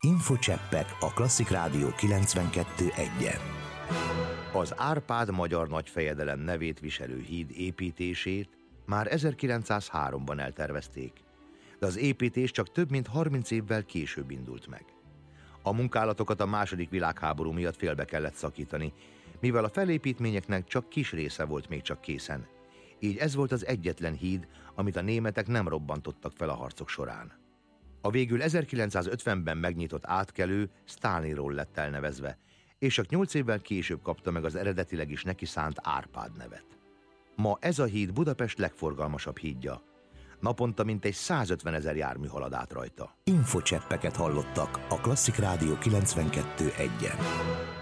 Infocseppek a Klasszik Rádió 92.1-en. Az Árpád magyar nagyfejedelem nevét viselő híd építését már 1903-ban eltervezték, de az építés csak több mint 30 évvel később indult meg. A munkálatokat a II. Világháború miatt félbe kellett szakítani, mivel a felépítményeknek csak kis része volt még csak készen. Így ez volt az egyetlen híd, amit a németek nem robbantottak fel a harcok során. A végül 1950-ben megnyitott átkelő Sztáliniról lett elnevezve, és csak 8 évvel később kapta meg az eredetileg is neki szánt Árpád nevet. Ma ez a híd Budapest legforgalmasabb hídja. Naponta mintegy 150 000 jármű halad át rajta. Infocseppeket hallottak a Klasszik Rádió 92.1-en.